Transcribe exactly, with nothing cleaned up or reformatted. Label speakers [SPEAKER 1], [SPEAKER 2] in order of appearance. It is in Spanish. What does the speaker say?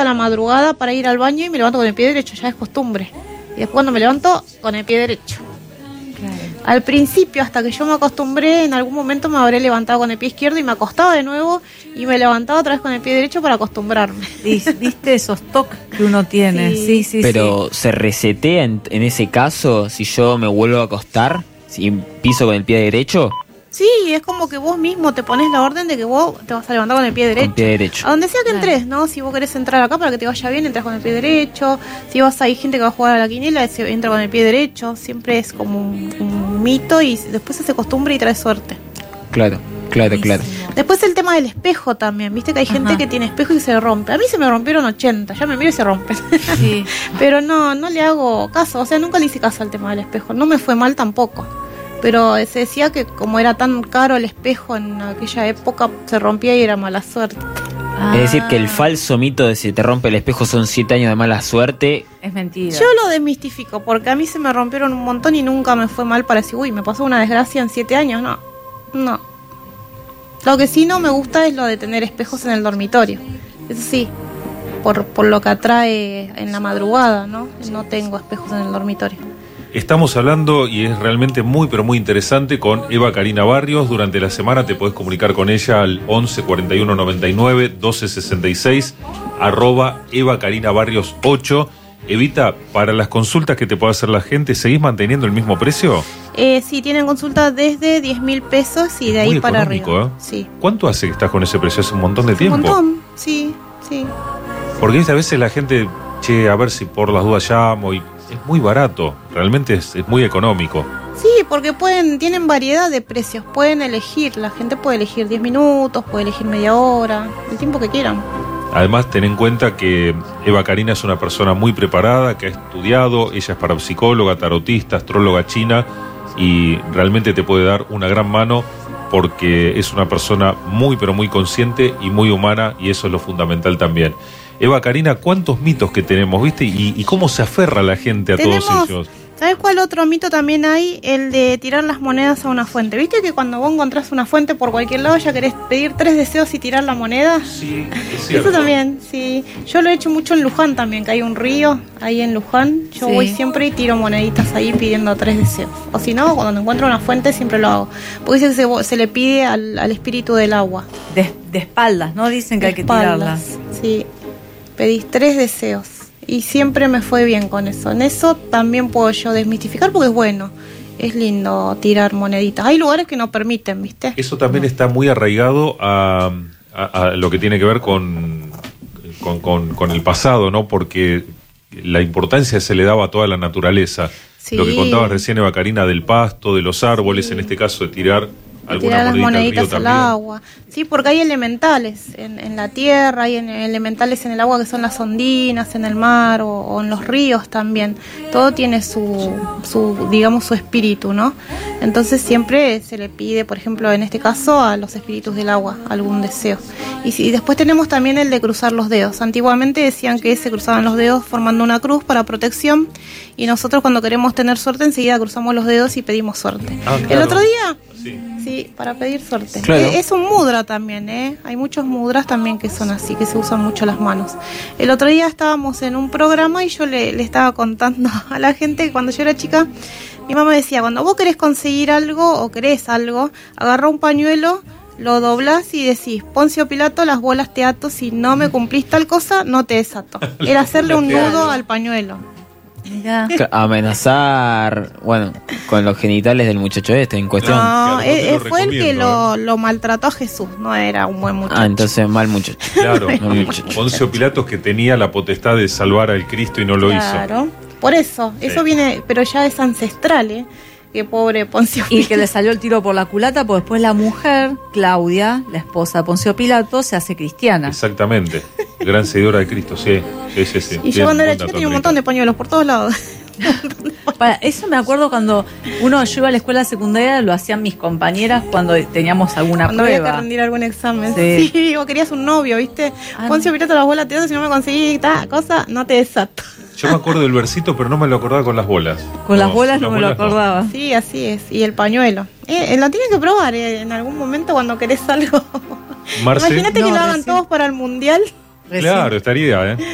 [SPEAKER 1] la madrugada para ir al baño y me levanto con el pie derecho, ya es costumbre. Y después cuando me levanto, con el pie derecho.
[SPEAKER 2] Claro.
[SPEAKER 1] Al principio, hasta que yo me acostumbré, en algún momento me habré levantado con el pie izquierdo y me acostaba de nuevo y me levantaba otra vez con el pie derecho para acostumbrarme.
[SPEAKER 2] ¿Viste esos toques que uno tiene? Sí, sí, sí.
[SPEAKER 3] Pero
[SPEAKER 2] sí.
[SPEAKER 3] ¿se resetea en, en ese caso si yo me vuelvo a acostar? ¿Si piso con el pie derecho?
[SPEAKER 1] Sí, es como que vos mismo te pones la orden de que vos te vas a levantar con el pie derecho.
[SPEAKER 3] Con pie derecho.
[SPEAKER 1] A donde sea que
[SPEAKER 2] Claro.
[SPEAKER 1] entres, ¿no? Si vos querés entrar acá para que te vaya bien, entras con el pie derecho. Si vas hay gente que va a jugar a la quiniela, se entra con el pie derecho. Siempre es como un, un mito y después se hace costumbre y trae suerte.
[SPEAKER 3] Claro, claro, claro.
[SPEAKER 1] Después el tema del espejo también, viste que hay gente
[SPEAKER 2] Ajá.
[SPEAKER 1] que tiene espejo y se le rompe. A mí se me rompieron ochenta, ya me miro y se rompen.
[SPEAKER 2] Sí.
[SPEAKER 1] Pero no, no le hago caso, o sea, nunca le hice caso al tema del espejo. No me fue mal tampoco. Pero se decía que como era tan caro el espejo en aquella época, se rompía y era mala suerte.
[SPEAKER 2] Ah,
[SPEAKER 3] Es decir, que el falso mito de si te rompe el espejo son siete años de mala suerte.
[SPEAKER 2] es mentira.
[SPEAKER 1] Yo lo desmistifico, porque a mí se me rompieron un montón y nunca me fue mal para decir, uy, me pasó una desgracia en siete años. No, no. Lo que sí no me gusta es lo de tener espejos en el dormitorio. Eso sí, por, por lo que atrae en la madrugada, ¿no? No tengo espejos en el dormitorio.
[SPEAKER 4] Estamos hablando, y es realmente muy, pero muy interesante, con Eva Karina Barrios. Durante la semana te podés comunicar con ella al once cuarenta y uno noventa y nueve doce sesenta y seis, arroba Eva Karina Barrios ocho. Evita, para las consultas que te pueda hacer la gente, ¿seguís manteniendo el mismo precio?
[SPEAKER 1] Eh, sí, tienen consulta desde diez mil pesos y de ahí
[SPEAKER 4] Muy
[SPEAKER 1] para
[SPEAKER 4] económico,
[SPEAKER 1] arriba.
[SPEAKER 4] ¿eh?
[SPEAKER 1] Sí.
[SPEAKER 4] ¿Cuánto hace que estás con ese precio? Hace un montón de
[SPEAKER 1] Un
[SPEAKER 4] tiempo.
[SPEAKER 1] montón, sí, sí.
[SPEAKER 4] Porque ¿viste? A veces la gente, che, a ver si por las dudas llamo, y es muy barato, realmente es, es muy económico.
[SPEAKER 1] Sí, porque pueden, tienen variedad de precios, pueden elegir, la gente puede elegir diez minutos, puede elegir media hora, el tiempo que quieran.
[SPEAKER 4] Además, ten en cuenta que Eva Karina es una persona muy preparada, que ha estudiado, ella es parapsicóloga, tarotista, astróloga china, y realmente te puede dar una gran mano porque es una persona muy, pero muy consciente y muy humana, y eso es lo fundamental también. Eva Karina, ¿cuántos mitos que tenemos, viste? Y, y cómo se aferra la gente a
[SPEAKER 1] Tenemos,
[SPEAKER 4] todos ellos.
[SPEAKER 1] ¿Sabes cuál otro mito también hay? El de tirar las monedas a una fuente. ¿Viste que cuando vos encontrás una fuente por cualquier lado ya querés pedir tres deseos y tirar la moneda?
[SPEAKER 4] Sí, es cierto.
[SPEAKER 1] Eso también, sí. Yo lo he hecho mucho en Luján también, que hay un río ahí en Luján. Yo
[SPEAKER 2] Sí.
[SPEAKER 1] voy siempre y tiro moneditas ahí pidiendo tres deseos. O si no, cuando encuentro una fuente siempre lo hago. Porque dice que se, se le pide al, al espíritu del agua.
[SPEAKER 2] De, de espaldas, ¿no? Dicen que hay que
[SPEAKER 1] Espaldas,
[SPEAKER 2] tirarlas.
[SPEAKER 1] sí. Pedís tres deseos. Y siempre me fue bien con eso. En eso también puedo yo desmistificar porque es bueno. Es lindo tirar moneditas. Hay lugares que no permiten, ¿viste?
[SPEAKER 4] Eso también está muy arraigado a, a, a lo que tiene que ver con, con, con, con el pasado, ¿no? Porque la importancia se le daba a toda la naturaleza.
[SPEAKER 1] Sí.
[SPEAKER 4] Lo que contabas recién, Eva Karina, del pasto, de los árboles,
[SPEAKER 1] Sí.
[SPEAKER 4] en este caso de tirar alguna
[SPEAKER 1] Tirar las
[SPEAKER 4] monedita al río
[SPEAKER 1] moneditas al
[SPEAKER 4] también.
[SPEAKER 1] agua. Sí, porque hay elementales en, en la tierra, hay en- elementales en el agua que son las ondinas, en el mar o, o en los ríos también. Todo tiene su, su, digamos, su espíritu, ¿no? Entonces siempre se le pide, por ejemplo, en este caso, a los espíritus del agua algún deseo. Y, si, y después tenemos también el de cruzar los dedos. Antiguamente decían que se cruzaban los dedos formando una cruz para protección y nosotros cuando queremos tener suerte enseguida cruzamos los dedos y pedimos suerte.
[SPEAKER 4] Ah,
[SPEAKER 1] El
[SPEAKER 4] claro.
[SPEAKER 1] otro día...
[SPEAKER 4] Sí.
[SPEAKER 1] Sí, para pedir suerte.
[SPEAKER 3] Claro.
[SPEAKER 1] Eh, Es un mudra también, ¿eh? Hay muchos mudras también que son así, que se usan mucho las manos. El otro día estábamos en un programa y yo le, le estaba contando a la gente que cuando yo era chica, mi mamá decía, cuando vos querés conseguir algo o querés algo, agarrá un pañuelo, lo doblás y decís, Poncio Pilato, las bolas te ato, si no me cumplís tal cosa, no te desato. Era hacerle un nudo al pañuelo.
[SPEAKER 2] Mirá.
[SPEAKER 3] Amenazar, bueno, con los genitales del muchacho este en cuestión.
[SPEAKER 1] No,
[SPEAKER 4] Claro, no te
[SPEAKER 1] eh,
[SPEAKER 4] lo
[SPEAKER 1] fue el que
[SPEAKER 4] recomiendo,
[SPEAKER 1] lo, lo maltrató a Jesús, no era un buen muchacho.
[SPEAKER 3] Ah, entonces mal muchacho.
[SPEAKER 4] Claro,
[SPEAKER 3] Mal muchacho.
[SPEAKER 4] Poncio Pilatos, que tenía la potestad de salvar al Cristo y no lo hizo.
[SPEAKER 1] Claro, por eso,
[SPEAKER 4] Sí.
[SPEAKER 1] eso viene, pero ya es ancestral, ¿eh? Que pobre Poncio
[SPEAKER 2] Y
[SPEAKER 1] Pilato.
[SPEAKER 2] que le salió el tiro por la culata, porque después la mujer, Claudia, la esposa de Poncio Pilato, se hace cristiana.
[SPEAKER 4] Exactamente. Gran seguidora de Cristo, sí. Sí, sí, sí.
[SPEAKER 1] Y yo
[SPEAKER 4] Bien,
[SPEAKER 1] cuando era
[SPEAKER 4] buen
[SPEAKER 1] chica
[SPEAKER 4] dato,
[SPEAKER 1] tenía un
[SPEAKER 4] Antonita.
[SPEAKER 1] montón de pañuelos por todos lados.
[SPEAKER 2] Para, eso me acuerdo cuando uno yo iba a la escuela secundaria, lo hacían mis compañeras cuando teníamos alguna
[SPEAKER 1] Cuando había que
[SPEAKER 2] prueba.
[SPEAKER 1] rendir algún examen.
[SPEAKER 2] Sí.
[SPEAKER 1] Sí, vos querías un novio, ¿viste?
[SPEAKER 2] Ah,
[SPEAKER 1] Poncio Pilato las bolas te doy, si no me conseguí tal cosa, no te desato.
[SPEAKER 4] Yo me acuerdo del versito, pero no me lo acordaba con las bolas.
[SPEAKER 2] Con las bolas no
[SPEAKER 4] con
[SPEAKER 2] me lo
[SPEAKER 4] las bolas no.
[SPEAKER 2] acordaba.
[SPEAKER 1] Sí, así es. Y el pañuelo. Eh, eh, lo tienes que probar eh, en algún momento cuando querés algo.
[SPEAKER 4] Marce.
[SPEAKER 1] Imagínate
[SPEAKER 2] No,
[SPEAKER 1] que lo hagan
[SPEAKER 2] recién-
[SPEAKER 1] todos para el mundial.
[SPEAKER 2] Recién-
[SPEAKER 4] Claro, estaría, ¿eh?